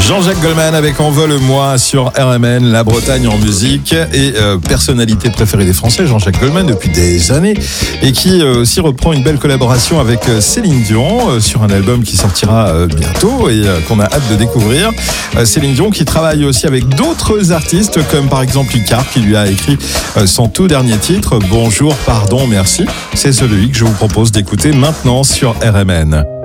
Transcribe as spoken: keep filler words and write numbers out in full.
Jean-Jacques Goldman avec Envole-moi sur R M N, la Bretagne en musique et euh, personnalité préférée des Français, Jean-Jacques Goldman depuis des années et qui euh, aussi reprend une belle collaboration avec euh, Céline Dion euh, sur un album qui sortira euh, bientôt et euh, qu'on a hâte de découvrir. Euh, Céline Dion qui travaille aussi avec d'autres artistes comme par exemple Icar qui lui a écrit euh, son tout dernier titre, Bonjour, pardon, merci. C'est celui que je vous propose d'écouter maintenant sur R M N.